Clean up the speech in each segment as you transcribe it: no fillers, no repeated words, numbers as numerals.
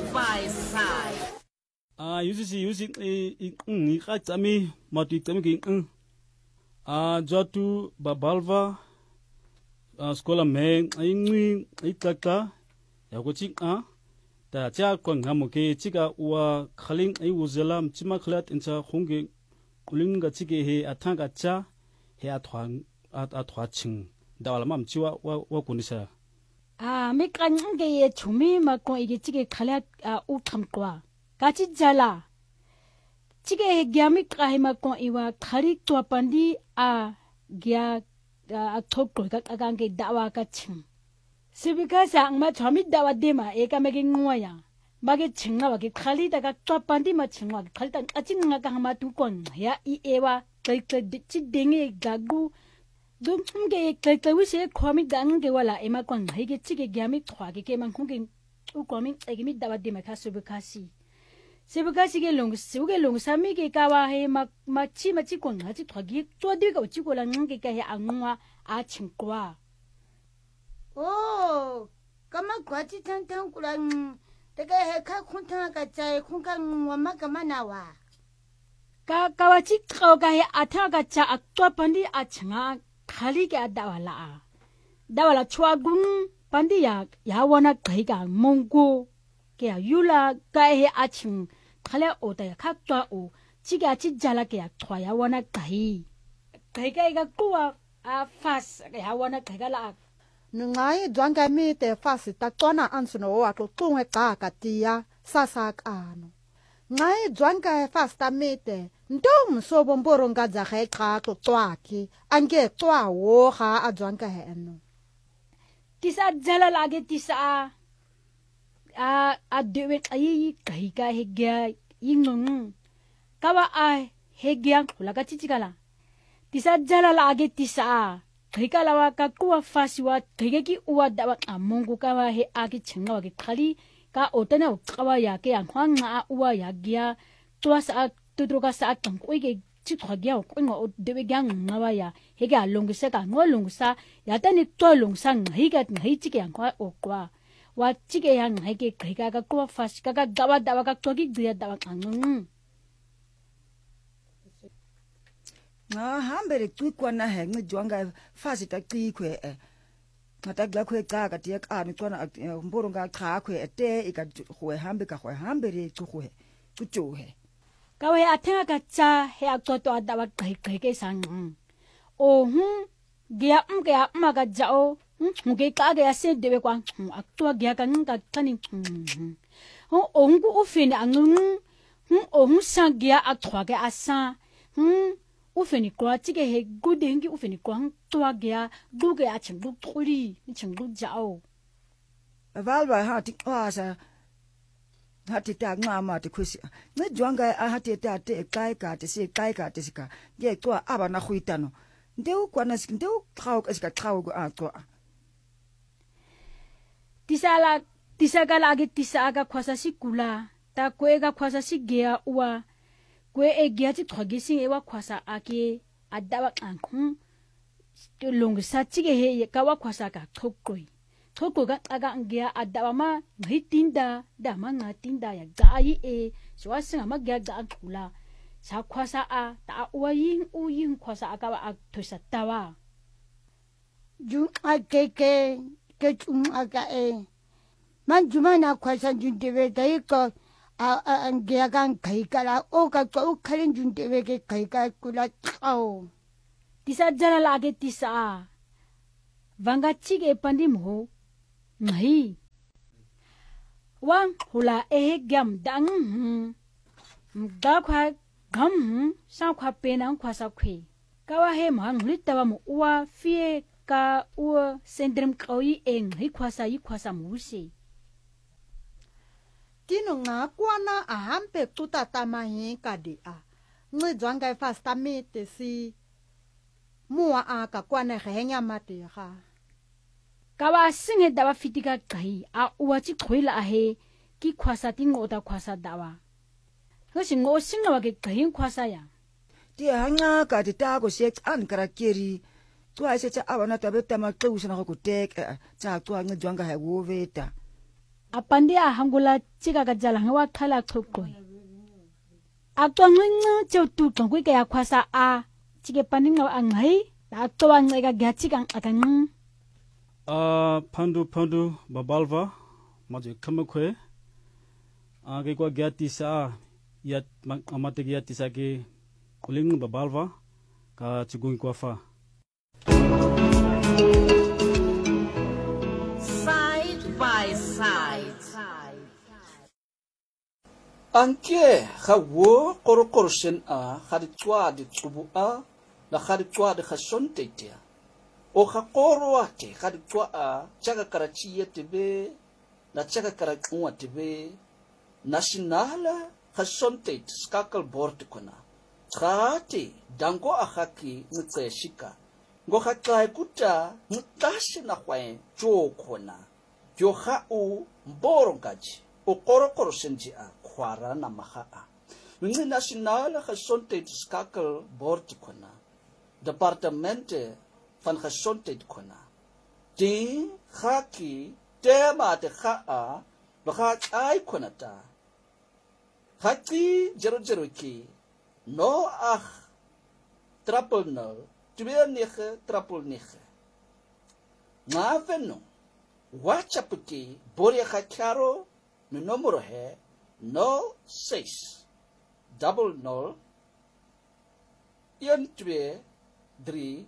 555. Yusi ikhatsami matitsami ke jatu babalva skola me ingi itaka yakuchi ta cha kwa ngamuke chika wa khaling ai uzela mchima khlat incha khunge kulinga chike he athanga cha he athwa ching dawala mam chiwa wa kunisa mi kange ye chumi ma ko ige chike khalat u khamkwa kachi jala chike gyami kai ma ko iwa khari to pandi gya a thokko ka kange dawa ka ching sibika sang ma chami dawa dema eka megi ngoya mage chingna wa ke khali ta ka to pandi ma chingwa khali ta achin nga ka ma tu kon ya I ewa kai kai chi denge gagu dum nge kai kai wi se khomi dang ge wala ema kon hai ge chi ge gyami thwa ge man khung ge u komi ege mi dawa dema ka sibika ge long sami ge ka wa he ma chi kon ha chi thwa gi to de ga chi ko la nge ka he angwa a chingwa Oh, kama kwachi tantang kulang teka heka kuntang kacai kungkang wama kama nawa. Kawachi kau kahe atha kaca aktua pandi acanga khali ke dawala chua gung pandi ya wana kai ka monggo ke yula kahe aching khale ota ya khaktua o chiga chi jala ke thwa ya wana kai ka kuwa fas ya wana kai ka la Nungai dwanga mi te fasi ta tona ansuno wa to tunge ka tia sasa kano. Ngai dwanga fasta mi te ndom so bomboronga za ka to twaki ange twa wo ha a dwanga heno. Tisa jala lage tisa a dewe ai kai ka hegya yingong kawa hegya khulaga chichigala tisa jala lage tisa Kika lawa ka kuwa fasiwa kike ki uwa dawa amongu kawa he aki chenga wa ki khali ka otana kawa ya ke anhwanga uwa ya gya twa sa tudruka sa tangkoi ke chithwa gya ko ngo dewe gya ngawa ya he ga longsa ka ngo longsa ya tani to longsa ngai ga ngai chike anhwa okwa wa chike ya ngai ke kika ka kuwa fas ka gawa dawa ka togi gya dawa kangung nga hambere kwikwana he ngi jwanga fasi ta kwe ngata gla kwe ka tia ka ni twana mboronga kha kwe ete ika khwe hambe ka khwe hambere khwe kuchuhe kawe athenga ka cha he akto adawa kai ke sang o hu gya ma ga jao nge ka ga se dewe kwa akto gya ka nga tani ho ongu ufini angung o hu sang gya akthwa ke asa ufeni kwa chike he gudengi ufeni kwa twa gya duge a chingdu thuri chingdu jao valwa hati asa hati ta ngama te kwisi ne jwanga hati ta te kai ka te se kai ka te sika ye twa aba na khuitano ndeu kwana sik ndeu khau ka sika khau go a twa tisala ge tisaga khwasa sikula ta kwega khwasa sigea uwa kwe egya ti thogisi ewa khwasa ake adawa kankhu longsa chige he kawa khwasa ka thokoi ga aga ngya adawa ma ngitinda da ma ngatinda ya gai swasinga ma gya ga khula sa khwasa ta uyin khwasa aka a thosa tawa Ju akeke ke chum aka man jumana khwasa jundewe dai ko angya kan kai kala o ka ko khalin jun dewe ke kai ka kula chao tisa jala lage tisa vanga chige pandim ho nahi wang hula gam dang da khwa gam sa khwa penang khwa sa khwe kawa he mang litawa mu wa fie ka u sendrem koi hi khwa sa musi Tino nga kwana ahampe tuta tamahi kadi ngi dwanga fasta mi te si mua ka kwana henya mate ha kawa singe dawa fitika kai uwa chi khwila he ki khwasa tingo ta khwasa dawa hosi ngo singa wa ke kai khwasa ya ti hanga ka ti ta ko se an kara keri twa se cha abana ta beta ma tlu sna ko tek cha twa ngi jwanga he wo veta apandi ahangula chika kajala ngawa khala chokoi aqonqinqa chewtuqa kwike yakhwasa a chike paninga angai aqwa nceka gyachika akanqi Pandu babalva maje kamakwe ke kwa gyatisa yat amate gyatisa ke kuling babalva ka chigung kwa fa Side by side. Anke hawo korokorsen a haditwa de tsubu a na haditwa de khasonte tia o khakoro ate haditwa a chaga karachi tebe na chaga karakwa tebe nationala khasonte skakal board kona khati dango akhaki ngceshika ngo khakai kuta mutashi na khwe jo khona jo kha u mborongaji o korokorsen ji a kwara na mahaa ngi nationale gesondheid skakel board kona departemente van gesondheid kona die khaki tema de khaa baga ai kona ta khaki jero ki no ag triple 0 29 triple 9 ngaveno wachapuki boria khacharo mi numero he 06 00 12 3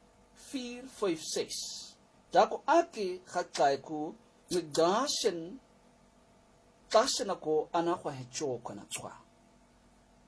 456 dako aki khakai ku ngashen tasena ko ana kwa hecho kona tswa